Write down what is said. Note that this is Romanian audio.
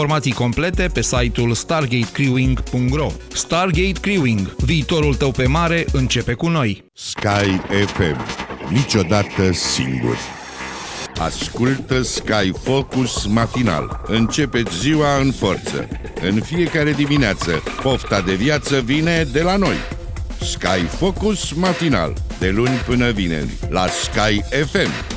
Informații complete pe site-ul stargatecrewing.ro. Stargate Crewing. Viitorul tău pe mare începe cu noi. Sky FM. Niciodată singur. Ascultă Sky Focus matinal. Începeți ziua în forță. În fiecare dimineață, pofta de viață vine de la noi. Sky Focus matinal. De luni până vineri. La Sky FM.